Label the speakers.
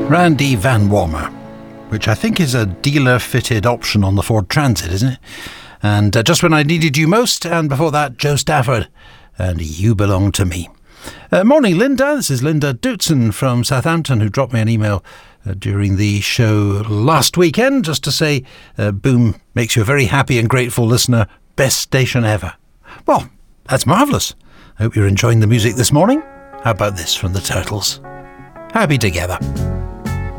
Speaker 1: Randy Van Warmer, which I think is a dealer-fitted option on the Ford Transit, isn't it? And Just When I Needed You Most, and before that, Joe Stafford, and You Belong to Me. Morning, Linda. This is Linda Dootson from Southampton, who dropped me an email during the show last weekend, just to say, Boom makes you a very happy and grateful listener. Best station ever. Well, that's marvellous. I hope you're enjoying the music this morning. How about this from the Turtles? Happy Together.